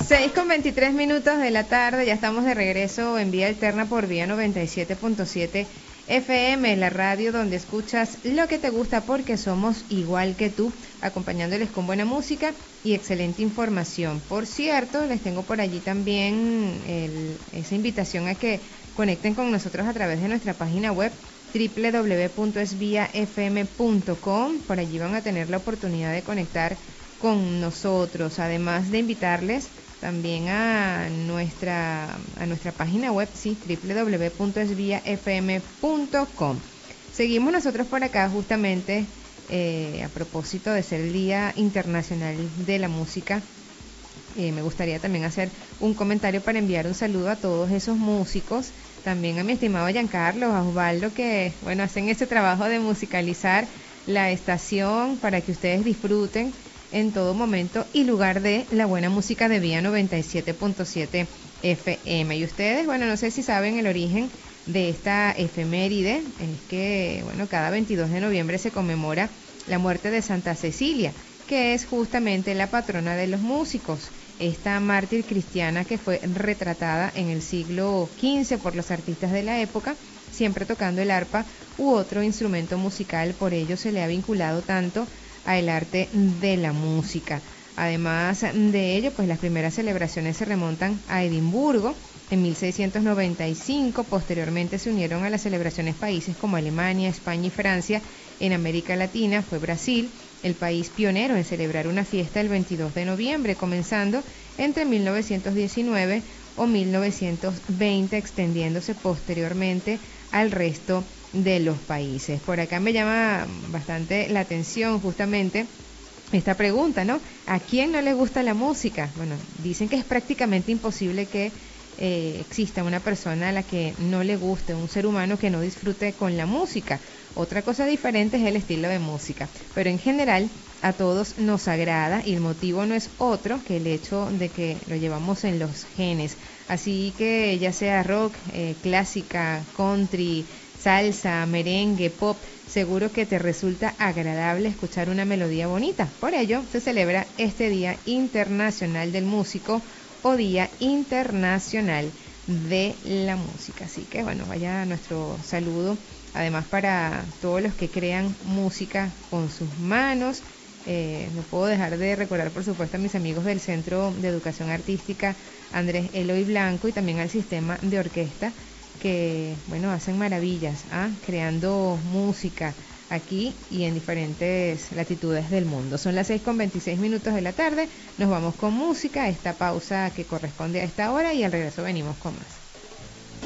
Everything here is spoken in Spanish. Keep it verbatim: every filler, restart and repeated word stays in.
seis con veintitrés minutos de la tarde, ya estamos de regreso en Vía Alterna por Vía noventa y siete punto siete F M, la radio donde escuchas lo que te gusta porque somos igual que tú, acompañándoles con buena música y excelente información. Por cierto, les tengo por allí también el, esa invitación a que conecten con nosotros a través de nuestra página web doble u doble u doble u punto es vía f m punto com. Por allí van a tener la oportunidad de conectar con nosotros, además de invitarles también a nuestra a nuestra página web, sí, doble u doble u doble u punto es vía f m punto com. Seguimos nosotros por acá justamente eh, a propósito de ser el Día Internacional de la Música. Eh, me gustaría también hacer un comentario para enviar un saludo a todos esos músicos, también a mi estimado Giancarlo, a Osvaldo, que bueno, hacen ese trabajo de musicalizar la estación para que ustedes disfruten en todo momento y lugar de la buena música de Vía noventa y siete punto siete F M. Y ustedes, bueno, no sé si saben el origen de esta efeméride, es que, bueno, cada veintidós de noviembre se conmemora la muerte de Santa Cecilia, que es justamente la patrona de los músicos, esta mártir cristiana que fue retratada en el siglo quince por los artistas de la época, siempre tocando el arpa u otro instrumento musical, por ello se le ha vinculado tanto al arte de la música. Además de ello, pues las primeras celebraciones se remontan a Edimburgo en mil seiscientos noventa y cinco, posteriormente se unieron a las celebraciones países como Alemania, España y Francia. En América Latina fue Brasil el país pionero en celebrar una fiesta el veintidós de noviembre, comenzando entre mil novecientos diecinueve o mil novecientos veinte, extendiéndose posteriormente al resto de los países. Por acá me llama bastante la atención justamente esta pregunta, ¿no? ¿A quién no le gusta la música? Bueno, dicen que es prácticamente imposible que eh, exista una persona a la que no le guste, un ser humano que no disfrute con la música. Otra cosa diferente es el estilo de música, pero en general a todos nos agrada y el motivo no es otro que el hecho de que lo llevamos en los genes. Así que ya sea rock, eh, clásica, country, salsa, merengue, pop, seguro que te resulta agradable escuchar una melodía bonita. Por ello se celebra este Día Internacional del Músico o Día Internacional de la Música. Así que bueno, vaya nuestro saludo además para todos los que crean música con sus manos. Eh, no puedo dejar de recordar, por supuesto, a mis amigos del Centro de Educación Artística Andrés Eloy Blanco y también al sistema de orquesta que, bueno, hacen maravillas, ¿ah? Creando música aquí y en diferentes latitudes del mundo. Son las seis con veintiséis minutos de la tarde, nos vamos con música, esta pausa que corresponde a esta hora y al regreso venimos con más.